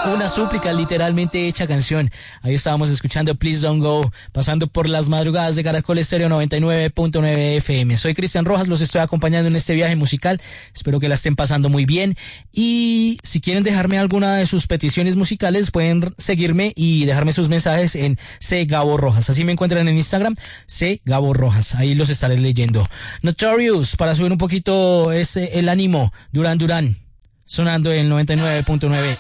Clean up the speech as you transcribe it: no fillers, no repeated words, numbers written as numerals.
Una súplica literalmente hecha canción. Ahí estábamos escuchando Please Don't Go, pasando por las madrugadas de Caracol Estéreo 99.9 FM. Soy Cristian Rojas, los estoy acompañando en este viaje musical. Espero que la estén pasando muy bien. Y si quieren dejarme alguna de sus peticiones musicales, pueden seguirme y dejarme sus mensajes en C. Gabo Rojas. Así me encuentran en Instagram, C. Gabo Rojas. Ahí los estaré leyendo. Notorious, para subir un poquito el ánimo. Duran Duran, sonando en 99.9